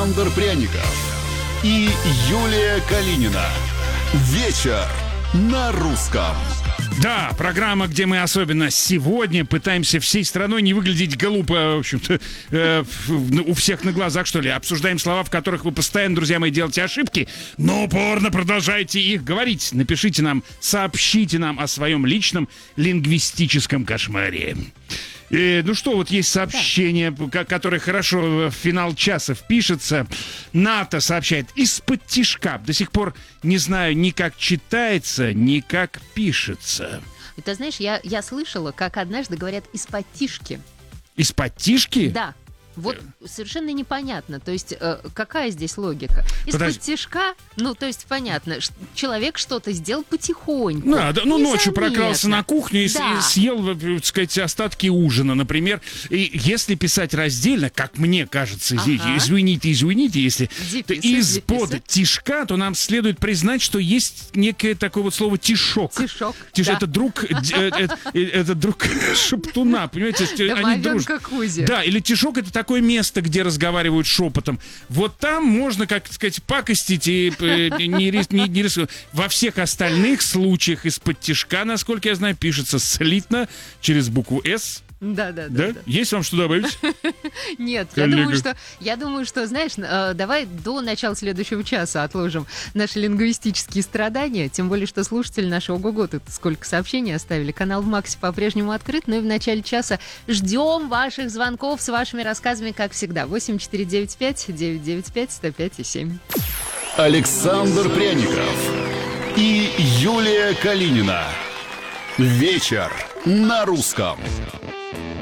Александр Пряников и Юлия Калинина. Вечер на русском. Да, программа, где мы особенно сегодня пытаемся всей страной не выглядеть глупо, в общем-то, у всех на глазах, что ли. Обсуждаем слова, в которых вы постоянно, друзья мои, делаете ошибки, но упорно продолжайте их говорить. Напишите нам, сообщите нам о своем личном лингвистическом кошмаре. Ну что, вот есть сообщение, которое хорошо в финал часа впишется. НАТО сообщает из-под тишка. До сих пор не знаю ни как читается, ни как пишется. Ты знаешь, я слышала, как однажды говорят из-под тишки. Из-под тишки? Да. Вот совершенно непонятно, то есть какая здесь логика? Из-под тишка, ну то есть понятно, человек что-то сделал потихоньку. Да, ночью прокрался на кухню и съел, так сказать, остатки ужина, например. И если писать раздельно, как мне кажется, извините, если из-под тишка, то нам следует признать, что есть некое такое вот слово тишок. Тишок, это друг шептуна, понимаете? Домовенка Кузя. Да, или тишок — это такое место, где разговаривают шепотом. Вот там можно, как сказать, пакостить и не рисковать. Во всех остальных случаях из-под тишка, насколько я знаю, пишется слитно через букву «С». Да. Есть вам что добавить? Нет, я думаю, что, знаешь, давай до начала следующего часа отложим наши лингвистические страдания, тем более, что слушатели нашего Ого-го тут сколько сообщений оставили. Канал в Максе по-прежнему открыт, но и в начале часа ждем ваших звонков с вашими рассказами, как всегда. 8495-995-105-7. Александр Пряников и Юлия Калинина. Вечер на русском.